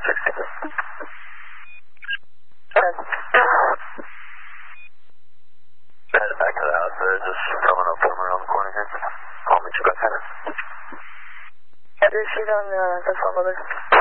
Headed back to the house, just coming up around the corner here. Call me, check out center. Head receipt on the phone, mother.